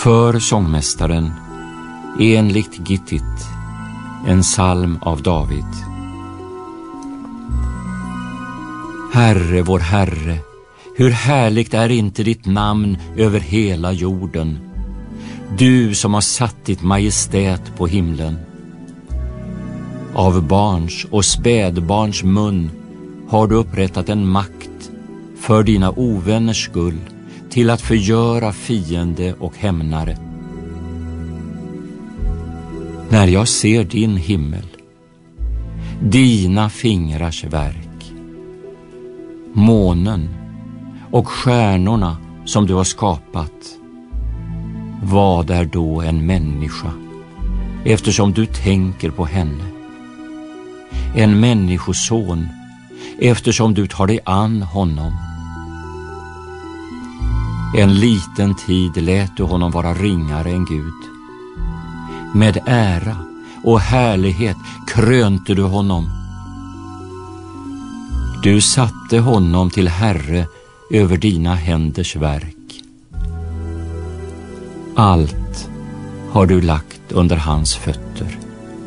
För sångmästaren, enligt Gittit, en psalm av David. Herre, vår Herre, hur härligt är inte ditt namn över hela jorden, du som har satt ditt majestät på himlen. Av barns och spädbarns mun har du upprättat en makt för dina ovänners skull, till att förgöra fiende och hämnare. När jag ser din himmel, dina fingrars verk, månen och stjärnorna som du har skapat, vad är då en människa, eftersom du tänker på henne? En människoson, eftersom du tar dig an honom. En liten tid lät du honom vara ringare än Gud. Med ära och härlighet krönte du honom. Du satte honom till herre över dina händers verk. Allt har du lagt under hans fötter.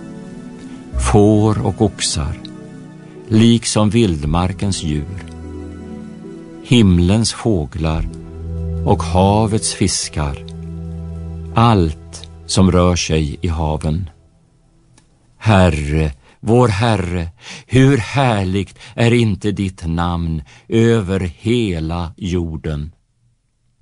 Får och oxar, liksom vildmarkens djur, himlens fåglar och havets fiskar, allt som rör sig i haven. Herre, vår Herre, hur härligt är inte ditt namn över hela jorden.